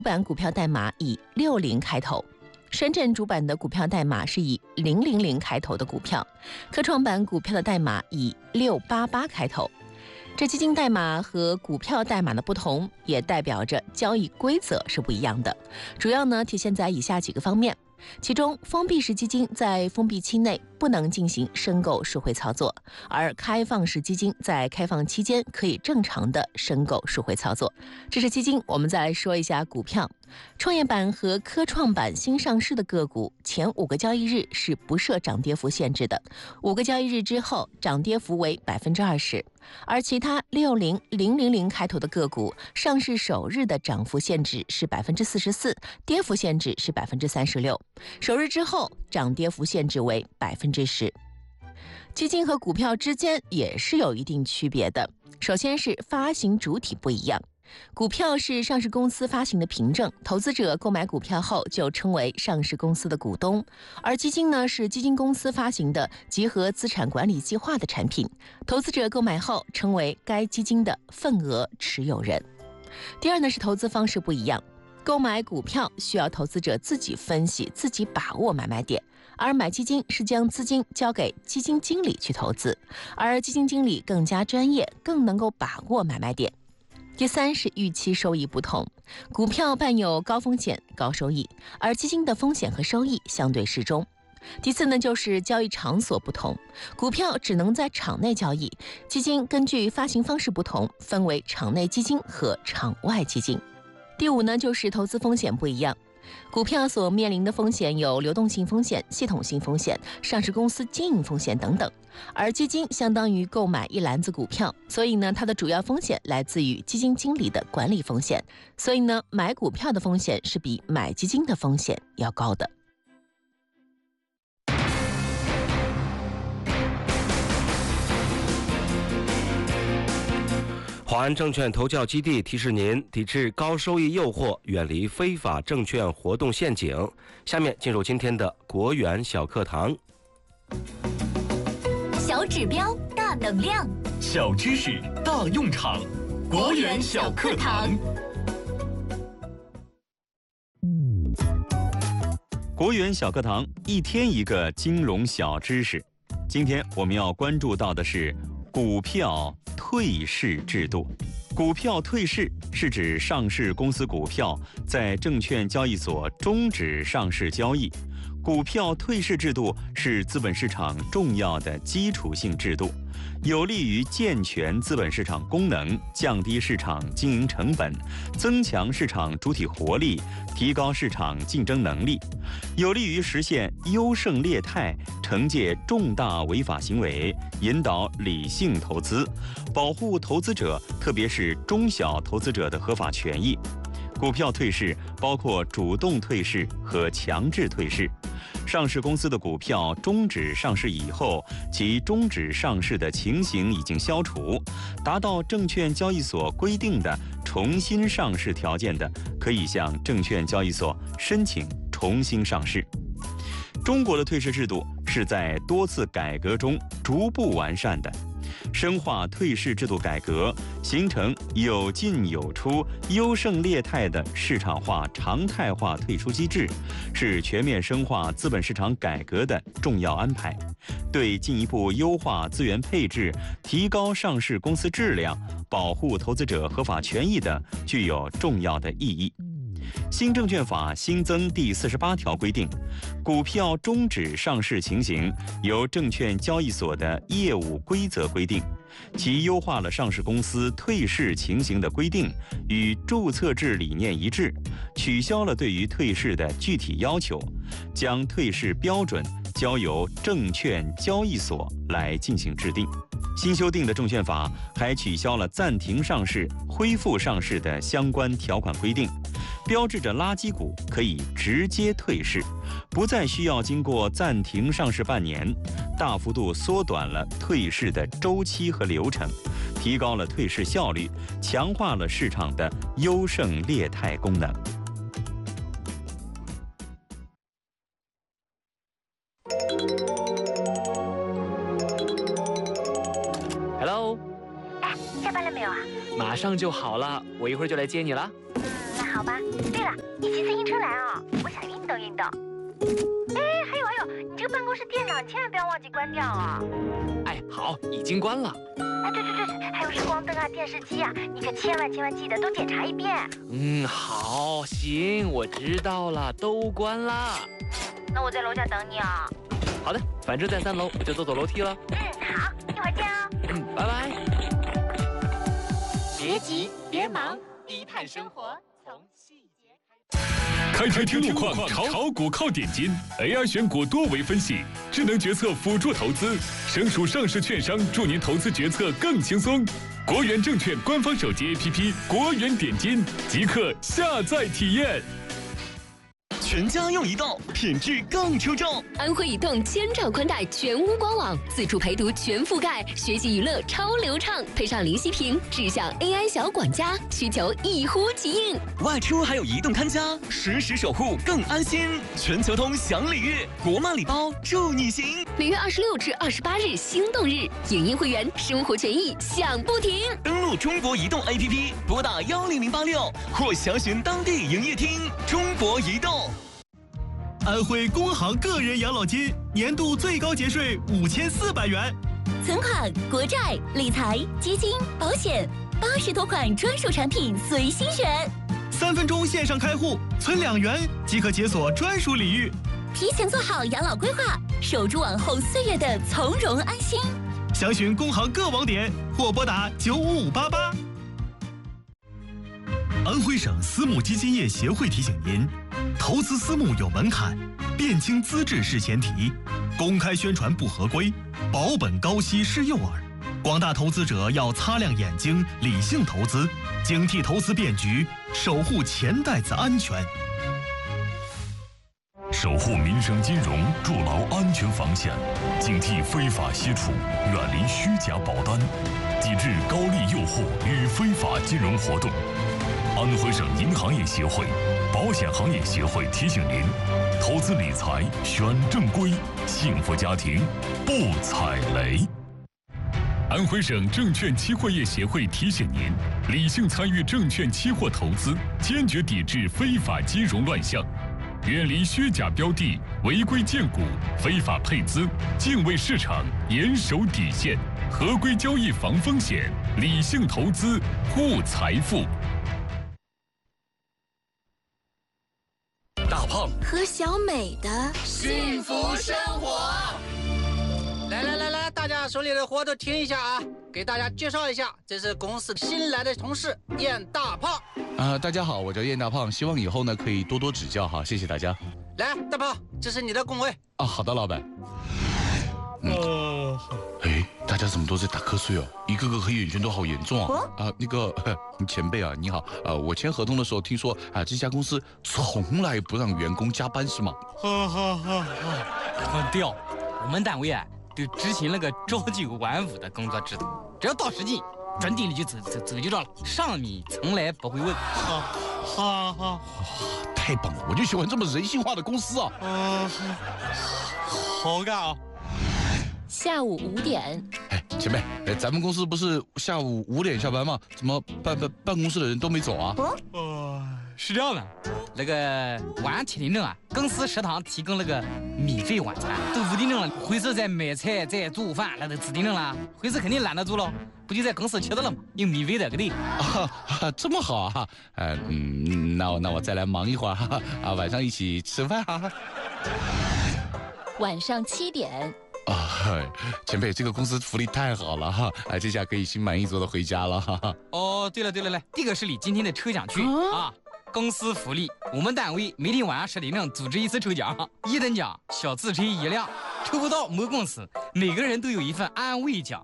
版股票代码以60开头。深圳主板的股票代码是以000开头的股票，科创板股票的代码以688开头。这基金代码和股票代码的不同，也代表着交易规则是不一样的。主要呢体现在以下几个方面。其中，封闭式基金在封闭期内不能进行申购赎回操作，而开放式基金在开放期间可以正常的申购赎回操作。这是基金，我们再来说一下股票。创业板和科创板新上市的个股，前5个交易日是不设涨跌幅限制的，5个交易日之后涨跌幅为20%，而其他60000开头的个股，上市首日的涨幅限制是44%，跌幅限制是36%，首日之后涨跌幅限制为10%。基金和股票之间也是有一定区别的，首先是发行主体不一样。股票是上市公司发行的凭证，投资者购买股票后就称为上市公司的股东，而基金呢是基金公司发行的集合资产管理计划的产品，投资者购买后称为该基金的份额持有人。第二呢是投资方式不一样，购买股票需要投资者自己分析、自己把握买卖点，而买基金是将资金交给基金经理去投资，而基金经理更加专业，更能够把握买卖点。第三是预期收益不同，股票伴有高风险高收益，而基金的风险和收益相对适中。第四呢就是交易场所不同，股票只能在场内交易，基金根据发行方式不同，分为场内基金和场外基金。第五呢就是投资风险不一样，股票所面临的风险有流动性风险、系统性风险、上市公司经营风险等等，而基金相当于购买一篮子股票，所以呢它的主要风险来自于基金经理的管理风险，所以呢买股票的风险是比买基金的风险要高的。 华安证券投教基地提示您抵制高收益诱惑，远离非法证券活动陷阱。下面进入今天的国元小课堂。 小指标大能量， 小知识大用场，国元小课堂。国元小课堂，一天一个金融小知识。今天我们要关注到的是股票退市制度。股票退市是指上市公司股票在证券交易所终止上市交易。股票退市制度是资本市场重要的基础性制度，有利于健全资本市场功能，降低市场经营成本，增强市场主体活力，提高市场竞争能力，有利于实现优胜劣汰，惩戒重大违法行为，引导理性投资，保护投资者，特别是中小投资者的合法权益。股票退市包括主动退市和强制退市。上市公司的股票终止上市以后，其终止上市的情形已经消除，达到证券交易所规定的重新上市条件的，可以向证券交易所申请重新上市。中国的退市制度是在多次改革中逐步完善的。深化退市制度改革，形成有进有出、优胜劣汰的市场化常态化退出机制，是全面深化资本市场改革的重要安排，对进一步优化资源配置、提高上市公司质量、保护投资者合法权益等具有重要的意义。新证券法新增第48条规定，股票终止上市情形由证券交易所的业务规则规定，其优化了上市公司退市情形的规定，与注册制理念一致，取消了对于退市的具体要求，将退市标准交由证券交易所来进行制定。新修订的证券法还取消了暂停上市、恢复上市的相关条款规定，标志着垃圾股可以直接退市，不再需要经过暂停上市半年，大幅度缩短了退市的周期和流程，提高了退市效率，强化了市场的优胜劣汰功能。 Hello， 下班了没有啊？ 马上就好了，我一会儿就来接你了。 好吧。对了，你骑自行车来啊，我想运动运动。哎，还有，你这个办公室电脑千万不要忘记关掉啊。 哎，好，已经关了。 哎，对，还有日光灯啊、电视机啊，你可千万记得都检查一遍。 好，行，我知道了，都关了。 那我在楼下等你啊。 好的，反正在3楼，我就走楼梯了。 好，一会儿见哦。 拜拜。 别急，别忙，低碳生活从细节开车听路况，炒股靠点金 ，AI 选股多维分析，智能决策辅助投资，省属上市券商助您投资决策更轻松。国元证券官方手机 APP 国元点金，即刻下载体验。 全家用移动，品质更出众。 安徽移动千兆宽带全屋光网，4处陪读全覆盖，学习娱乐超流畅，配上零息屏，智享 AI 小管家，需求一呼即应。 外出还有移动看家，实时守护更安心。全球通享礼遇，国漫礼包祝你行。 6月26至28日心动日，影音会员生活权益享不停。 登录中国移动 APP， 拨打10086或详询当地营业厅。中国移动。 安徽工行个人养老金年度最高节税5400元， 存款、国债、理财、基金、保险，80多款专属产品随心选。 3分钟线上开户，存2元即可解锁专属礼遇。 提前做好养老规划，守住往后岁月的从容安心。 详询工行各网点或拨打95588。安徽省私募基金业协会提醒您，投资私募有门槛，辨清资质是前提，公开宣传不合规，保本高息是诱饵。广大投资者要擦亮眼睛，理性投资，警惕投资变局，守护钱袋子安全。 守护民生金融，筑牢安全防线，警惕非法吸储，远离虚假保单，抵制高利诱惑与非法金融活动。安徽省银行业协会、保险行业协会提醒您：投资理财选正规，幸福家庭不踩雷。安徽省证券期货业协会提醒您：理性参与证券期货投资，坚决抵制非法金融乱象，远离虚假标的、违规荐股、非法配资，敬畏市场，严守底线，合规交易防风险，理性投资护财富。 大胖和小美的幸福生活。来，大家手里的活都听一下啊！给大家介绍一下，这是公司新来的同事燕大胖。 大家好，我叫燕大胖，希望以后呢可以多多指教哈，谢谢大家。 来，大胖，这是你的工位。 好的，老板。大家怎么都在打瞌睡哦？一个个黑眼圈都好严重啊！那个前辈啊，你好，我签合同的时候听说这家公司从来不让员工加班是吗？ 很屌，我们单位啊都执行那个朝9晚5的工作制度，只要到时间准点了就走就着了，上面从来不会问。 太棒了，我就喜欢这么人性化的公司啊！ 好干啊！ 下午5点。 前辈，咱们公司不是下午5点下班吗？怎么办公室的人都没走啊？ 是这样的，那个晚上7点钟啊，公司食堂提供那个免费晚餐，都5点钟了，回去再买菜再做饭，那都几点钟了？回去肯定懒得做了，不就在公司吃的了吗？有免费的，对不对？ 这么好啊！那我再来忙一会儿晚上一起吃饭晚上7点。 前辈，这个公司福利太好了这下可以心满意足的回家了对了，来，这个是你今天的抽奖券啊！公司福利，我们单位每天晚上10点钟组织一次抽奖，1等奖小自车1辆，抽不到没公司，每个人都有一份安慰奖。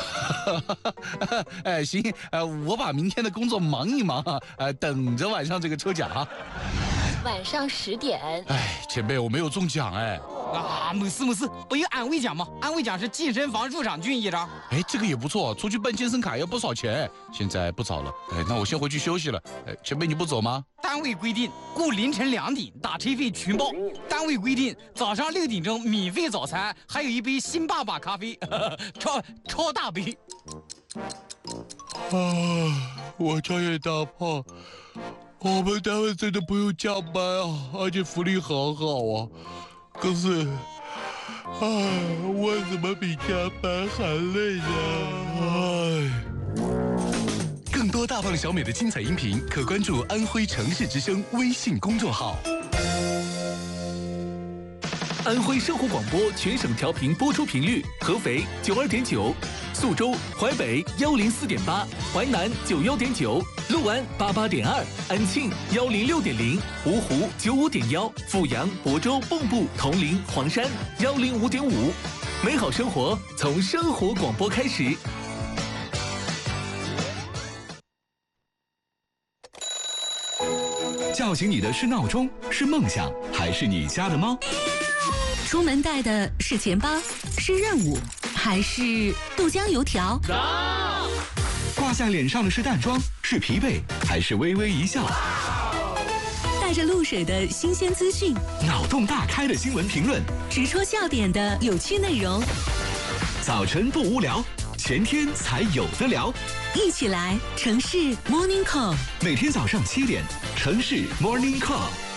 行，我把明天的工作忙一忙等着晚上这个抽奖晚上10点。 前辈，我没有中奖没事，不有安慰奖吗？安慰奖是健身房入场券1张。 这个也不错，出去办健身卡要不少钱。现在不早了，那我先回去休息了。前辈你不走吗？ 单位规定，过凌晨2点打车费全包。单位规定，早上6点钟免费早餐，还有一杯星爸爸咖啡，超大杯。 我叫叶大胖， 我们单位真的不用加班啊，而且福利好好啊。可是，为什么比加班还累呢？ 更多大胖小美的精彩音频，可关注安徽城市之声微信公众号。安徽生活广播全省调频播出频率：合肥92.9，宿州、淮北104.8，淮南91.9，六安88.2，安庆106.0，芜湖95.1，阜阳、亳州、蚌埠、铜陵、黄山105.5。美好生活从生活广播开始。叫醒你的是闹钟，是梦想，还是你家的猫？ 出门带的是钱包，是任务，还是豆浆油条？ 挂在脸上的是淡妆，是疲惫，还是微微一笑？ 带着露水的新鲜资讯， 脑洞大开的新闻评论， 直戳笑点的有趣内容。 早晨不无聊，前天才有的聊。 一起来城市 Morning Call， 每天早上7点，城市 Morning Call。